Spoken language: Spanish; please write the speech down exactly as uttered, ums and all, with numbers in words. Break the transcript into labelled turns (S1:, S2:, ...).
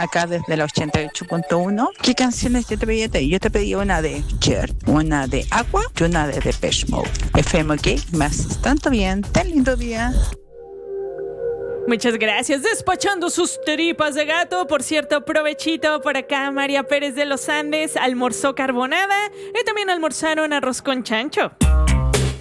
S1: acá desde la ochenta y ocho punto uno. ¿Qué canciones yo te pedí a ti? Yo te pedí una de Cher, una de Aqua y una de Depeche Mode. F M, ok, me haces tanto bien, tan lindo día.
S2: Muchas gracias, despachando sus tripas de gato. Por cierto, provechito por acá. María Pérez de los Andes almorzó carbonada y también almorzaron arroz con chancho.